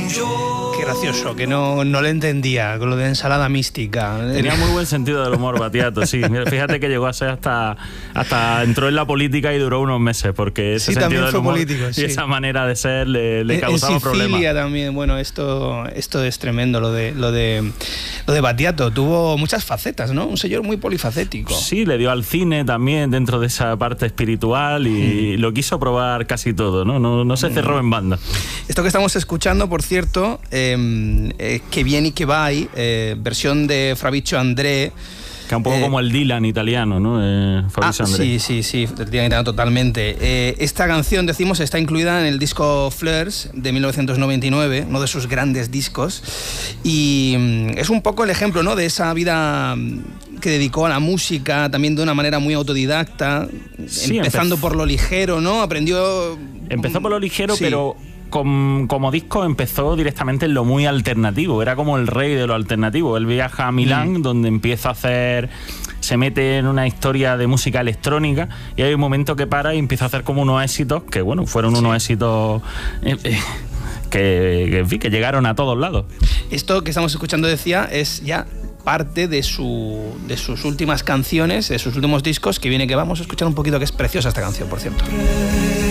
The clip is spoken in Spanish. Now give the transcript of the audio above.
Qué gracioso, que no le entendía con lo de ensalada mística. Tenía muy buen sentido del humor, Battiato, sí. Fíjate que llegó a ser hasta entró en la política y duró unos meses, porque ese sentido del humor político, y esa manera de ser le causaba problemas. En Sicilia también, bueno, esto es tremendo, lo de Battiato. Tuvo muchas facetas, ¿no? Un señor muy polifacético. Sí, le dio al cine también dentro de esa parte espiritual y lo quiso probar casi todo, ¿no? No se cerró en banda. Esto que estamos escuchando, por cierto, Que viene y que vai, versión de Fabrizio André. Que un poco como el Dylan italiano, ¿no? Fabrizio André. Sí, el Dylan italiano totalmente. Esta canción, decimos, está incluida en el disco Fleurs de 1999, uno de sus grandes discos, y es un poco el ejemplo, ¿no?, de esa vida que dedicó a la música, también de una manera muy autodidacta, sí, empezando por lo ligero, ¿no? Empezó por lo ligero, sí. Pero como disco empezó directamente en lo muy alternativo, era como el rey de lo alternativo. Él viaja a Milán, donde empieza a se mete en una historia de música electrónica, y hay un momento que para y empieza a hacer como unos éxitos que, bueno, fueron unos éxitos que llegaron a todos lados. Esto que estamos escuchando, decía, es ya parte de sus últimas canciones, de sus últimos discos, que viene, que vamos a escuchar un poquito, que es preciosa esta canción, por cierto.